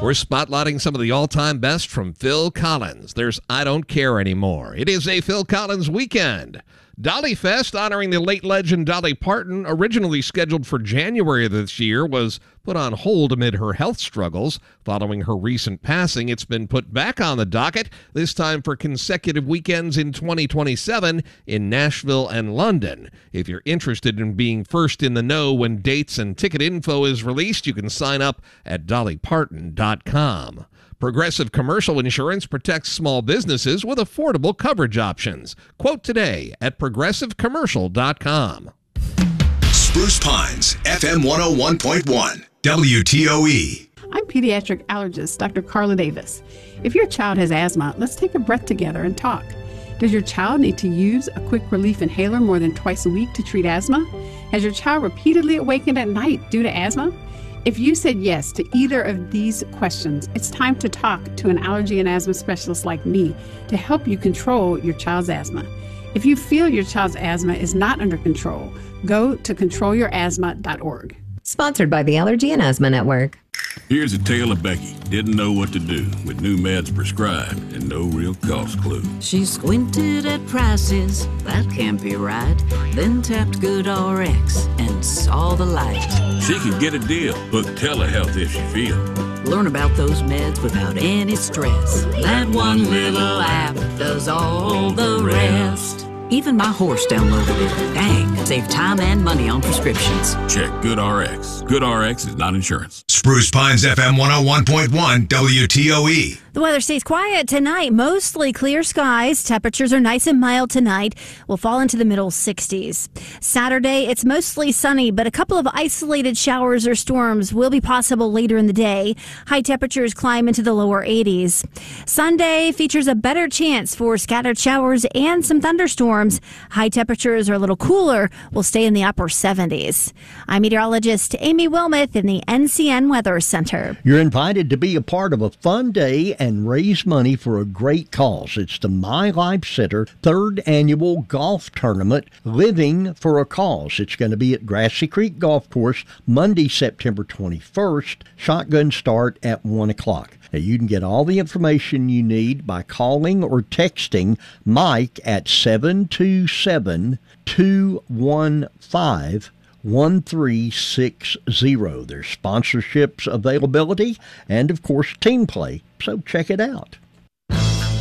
We're spotlighting some of the all-time best from Phil Collins. There's I Don't Care Anymore. It is a Phil Collins weekend. Dolly Fest, honoring the late legend Dolly Parton, originally scheduled for January of this year, was put on hold amid her health struggles. Following her recent passing, it's been put back on the docket, this time for consecutive weekends in 2027 in Nashville and London. If you're interested in being first in the know when dates and ticket info is released, you can sign up at dollyparton.com. Progressive Commercial Insurance protects small businesses with affordable coverage options. Quote today at progressivecommercial.com. Spruce Pines, FM 101.1, WTOE. I'm pediatric allergist Dr. Carla Davis. If your child has asthma, let's take a breath together and talk. Does your child need to use a quick relief inhaler more than twice a week to treat asthma? Has your child repeatedly awakened at night due to asthma? If you said yes to either of these questions, it's time to talk to an allergy and asthma specialist like me to help you control your child's asthma. If you feel your child's asthma is not under control, go to controlyourasthma.org. Sponsored by the Allergy and Asthma Network. Here's a tale of Becky. Didn't know what to do with new meds prescribed and no real cost clue. She squinted at prices, that can't be right. Then tapped GoodRx and saw the light. She could get a deal. Book telehealth if she feels. Learn about those meds without any stress. That one little app does all the rest. Even my horse downloaded it. Dang, save time and money on prescriptions. Check GoodRx. GoodRx is not insurance. Spruce Pines, FM 101.1, WTOE. The weather stays quiet tonight. Mostly clear skies. Temperatures are nice and mild tonight. We'll fall into the middle 60s. Saturday, it's mostly sunny, but a couple of isolated showers or storms will be possible later in the day. High temperatures climb into the lower 80s. Sunday features a better chance for scattered showers and some thunderstorms. High temperatures are a little cooler. We'll stay in the upper 70s. I'm meteorologist Amy Wilmoth in the NCN Weather Center. You're invited to be a part of a fun day and raise money for a great cause. It's the My Life Center 3rd Annual Golf Tournament, Living for a Cause. It's going to be at Grassy Creek Golf Course Monday, September 21st. Shotgun start at 1 o'clock. Now, you can get all the information you need by calling or texting Mike at 727-215-1360. There's sponsorships availability and, of course, team play. So check it out.